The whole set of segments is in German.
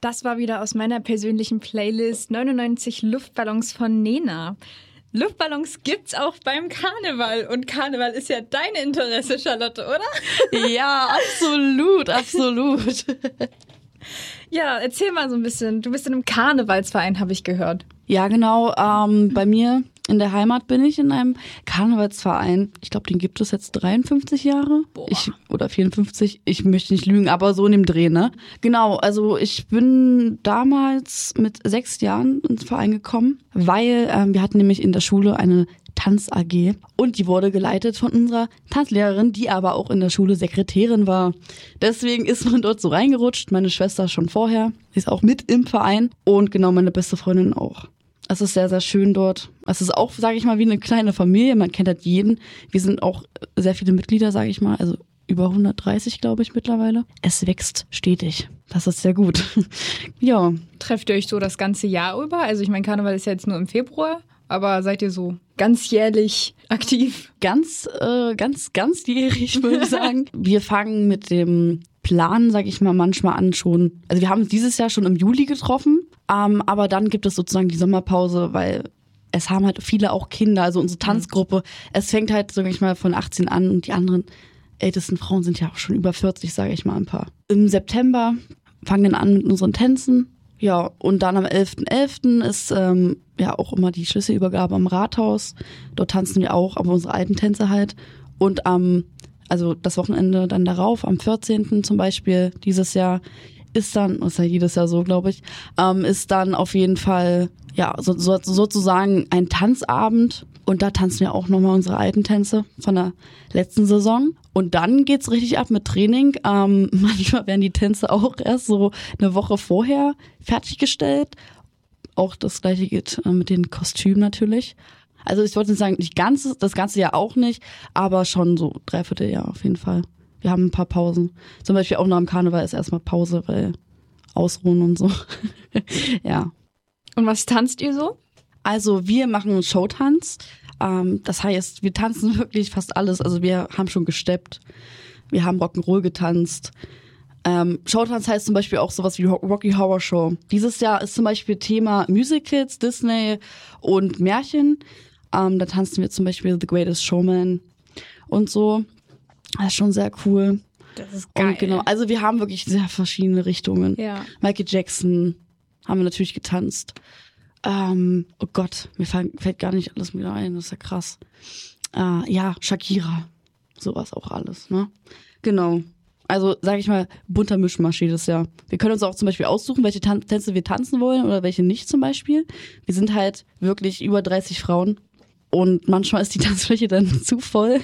Das war wieder aus meiner persönlichen Playlist 99 Luftballons von Nena. Luftballons gibt's auch beim Karneval. Und Karneval ist ja dein Interesse, Charlotte, oder? Ja, absolut, absolut. Ja, erzähl mal so ein bisschen. Du bist in einem Karnevalsverein, habe ich gehört. Ja, genau. Bei mir in der Heimat bin ich in einem Karnevalsverein. Ich glaube, den gibt es jetzt 53 Jahre. Oder 54. Ich möchte nicht lügen, aber so in dem Dreh, ne? Genau, also ich bin damals mit 6 Jahren ins Verein gekommen, weil wir hatten nämlich in der Schule eine Tanz-AG und die wurde geleitet von unserer Tanzlehrerin, die aber auch in der Schule Sekretärin war. Deswegen ist man dort so reingerutscht. Meine Schwester schon vorher, sie ist auch mit im Verein und genau meine beste Freundin auch. Es ist sehr, sehr schön dort. Es ist auch, sage ich mal, wie eine kleine Familie. Man kennt halt jeden. Wir sind auch sehr viele Mitglieder, sage ich mal. Also über 130, glaube ich, mittlerweile. Es wächst stetig. Das ist sehr gut. Ja. Trefft ihr euch so das ganze Jahr über? Also ich meine, Karneval ist ja jetzt nur im Februar. Aber seid ihr so ganzjährlich aktiv? Ganzjährig, würde ich sagen. Wir fangen mit dem Plan, sage ich mal, manchmal an schon. Also wir haben uns dieses Jahr schon im Juli getroffen. Aber dann gibt es sozusagen die Sommerpause, weil es haben halt viele auch Kinder, also unsere Tanzgruppe. Es fängt halt, sage ich mal, von 18 an und die anderen ältesten Frauen sind ja auch schon über 40, sage ich mal, ein paar. Im September fangen wir an mit unseren Tänzen. Ja, und dann am 11.11. ist ja auch immer die Schlüsselübergabe am Rathaus. Dort tanzen wir auch, aber unsere alten Tänze halt. Und also das Wochenende dann darauf, am 14. zum Beispiel dieses Jahr, ist dann, ist ja jedes Jahr so, glaube ich, ist dann auf jeden Fall ja sozusagen ein Tanzabend. Und da tanzen wir auch nochmal unsere alten Tänze von der letzten Saison. Und dann geht's richtig ab mit Training. Manchmal werden die Tänze auch erst so eine Woche vorher fertiggestellt. Auch das Gleiche geht mit den Kostümen natürlich. Also ich wollte nicht sagen, das ganze Jahr auch nicht, aber schon so 3/4 Jahr auf jeden Fall. Wir haben ein paar Pausen. Zum Beispiel auch nach dem Karneval ist erstmal Pause, weil Ausruhen und so. Ja. Und was tanzt ihr so? Also wir machen Showtanz. Das heißt, wir tanzen wirklich fast alles. Also wir haben schon gesteppt. Wir haben Rock'n'Roll getanzt. Showtanz heißt zum Beispiel auch sowas wie Rocky Horror Show. Dieses Jahr ist zum Beispiel Thema Musicals, Disney und Märchen. Da tanzen wir zum Beispiel The Greatest Showman und so. Das ist schon sehr cool. Das ist geil. Und genau, also wir haben wirklich sehr verschiedene Richtungen. Ja. Michael Jackson haben wir natürlich getanzt. Oh Gott, mir fällt gar nicht alles wieder ein, das ist ja krass. Ja, Shakira, sowas auch alles, ne? Genau. Also, sag ich mal, bunter Mischmasch jedes Jahr. Wir können uns auch zum Beispiel aussuchen, welche Tänze wir tanzen wollen oder welche nicht zum Beispiel. Wir sind halt wirklich über 30 Frauen und manchmal ist die Tanzfläche dann zu voll.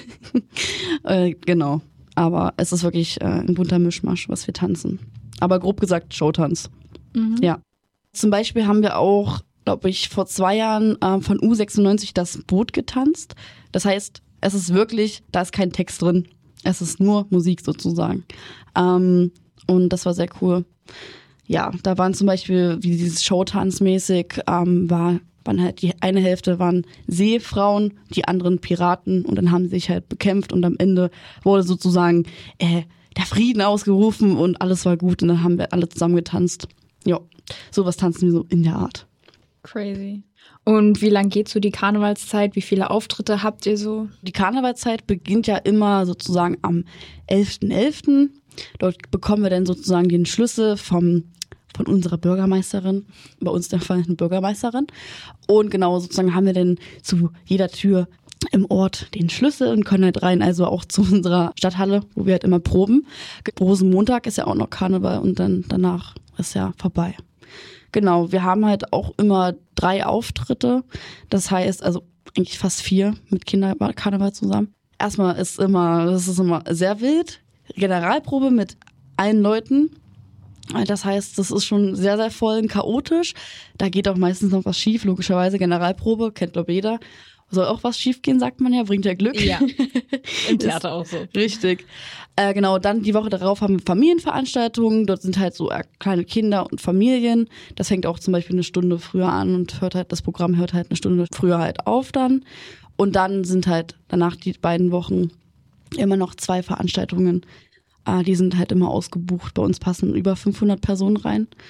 Genau. Aber es ist wirklich ein bunter Mischmasch, was wir tanzen. Aber grob gesagt Showtanz. Mhm. Ja. Zum Beispiel haben wir auch, glaube ich, vor 2 Jahren von U96 das Boot getanzt. Das heißt, es ist wirklich, da ist kein Text drin. Es ist nur Musik sozusagen. Und das war sehr cool. Ja, da waren zum Beispiel, wie dieses Showtanzmäßig, waren halt die eine Hälfte waren Seefrauen, die anderen Piraten und dann haben sie sich halt bekämpft und am Ende wurde sozusagen der Frieden ausgerufen und alles war gut und dann haben wir alle zusammen getanzt. Ja, sowas tanzen wir so in der Art. Crazy. Und wie lang geht so die Karnevalszeit? Wie viele Auftritte habt ihr so? Die Karnevalszeit beginnt ja immer sozusagen am 11.11. Dort bekommen wir dann sozusagen den Schlüssel von unserer Bürgermeisterin. Bei uns der Fall eine Bürgermeisterin. Und genau sozusagen haben wir dann zu jeder Tür im Ort den Schlüssel und können halt rein, also auch zu unserer Stadthalle, wo wir halt immer proben. Rosenmontag ist ja auch noch Karneval und dann danach ist ja vorbei. Genau, wir haben halt auch immer 3 Auftritte. Das heißt, also eigentlich fast 4 mit Kinderkarneval zusammen. Erstmal das ist immer sehr wild. Generalprobe mit allen Leuten. Das heißt, das ist schon sehr, sehr voll und chaotisch. Da geht auch meistens noch was schief, logischerweise. Generalprobe, kennt glaube jeder. Soll auch was schief gehen, sagt man ja, bringt ja Glück. Ja, im Theater auch so. Richtig. Genau, dann die Woche darauf haben wir Familienveranstaltungen. Dort sind halt so kleine Kinder und Familien. Das fängt auch zum Beispiel eine Stunde früher an und das Programm hört halt eine Stunde früher halt auf dann. Und dann sind halt danach die beiden Wochen immer noch 2 Veranstaltungen. Die sind halt immer ausgebucht. Bei uns passen über 500 Personen rein.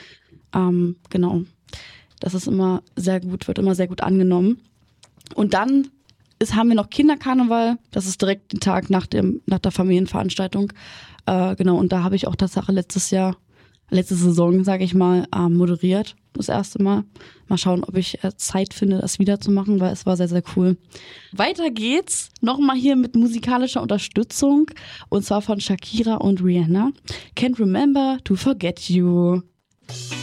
Genau. Das ist immer sehr gut, wird immer sehr gut angenommen. Und dann haben wir noch Kinderkarneval. Das ist direkt den Tag nach der Familienveranstaltung. Genau, und da habe ich auch Tatsache letzte Saison, sage ich mal, moderiert. Das erste Mal. Mal schauen, ob ich Zeit finde, das wieder zu machen, weil es war sehr, sehr cool. Weiter geht's nochmal hier mit musikalischer Unterstützung. Und zwar von Shakira und Rihanna. Can't Remember to Forget You.